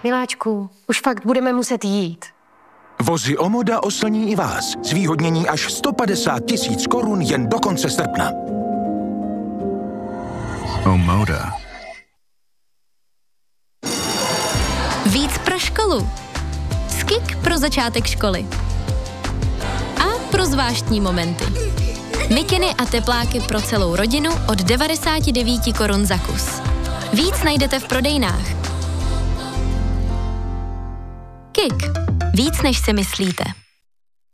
Miláčku, už fakt budeme muset jít. Vozy Omoda oslní i vás. Zvýhodnění až 150 000 korun jen do konce srpna. Omoda. Víc pro školu. Skik pro začátek školy. A pro zvláštní momenty. Mikiny a tepláky pro celou rodinu od 99 korun za kus. Víc najdete v prodejnách. Kik. Víc než si myslíte.